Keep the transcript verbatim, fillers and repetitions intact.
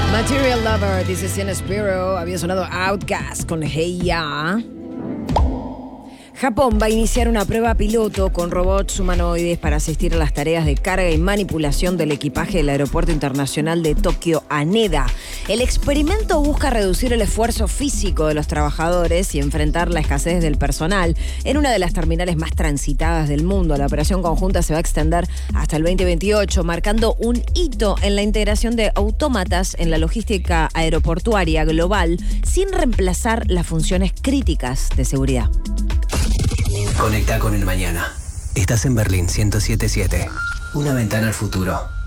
Material Lover, dice Sienna Spiro. Había sonado Outkast con Hey Ya. Japón va a iniciar una prueba piloto con robots humanoides para asistir a las tareas de carga y manipulación del equipaje del Aeropuerto Internacional de Tokio Haneda. El experimento busca reducir el esfuerzo físico de los trabajadores y enfrentar la escasez del personal en una de las terminales más transitadas del mundo. La operación conjunta se va a extender hasta el veinte veintiocho, marcando un hito en la integración de autómatas en la logística aeroportuaria global sin reemplazar las funciones críticas de seguridad. Conecta con el mañana. Estás en Berlín ciento siete punto siete. Una ventana al futuro.